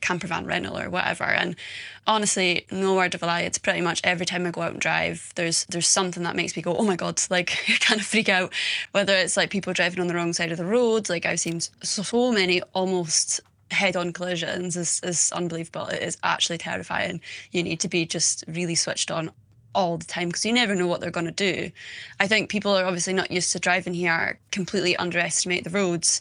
camper van rental or whatever. And honestly, no word of a lie, it's pretty much every time I go out and drive, there's something that makes me go, oh my God, like I kind of freak out. Whether it's like people driving on the wrong side of the road, like I've seen so many almost head-on collisions is unbelievable. It is actually terrifying. You need to be just really switched on all the time because you never know what they're going to do. I think people are obviously not used to driving here, completely underestimate the roads.